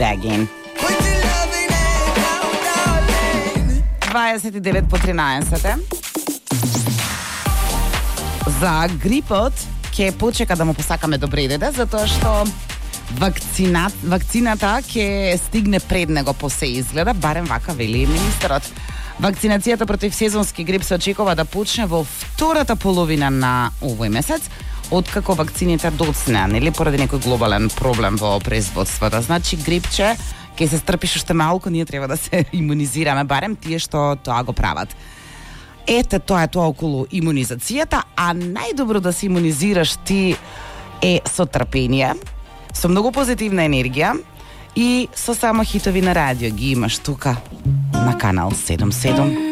again. 29 по 13. За грипот ќе почека да му посакаме добре деде, затоа што вакцината ќе стигне пред него по се изгледа, барем вака вели министерот. Вакцинацијата против сезонски грип се очекува да почне во втората половина на овој месец, откако вакцините доцнеа, нели, поради некој глобален проблем во производството. Значи, грипче, ќе се стрпиш уште малку, ние треба да се имунизираме, барем тие што тоа го прават. Ете, тоа е тоа околу имунизацијата, а најдобро да се имунизираш ти е со трпение, со многу позитивна енергија и со само хитови на радио ги имаш тука на канал 77.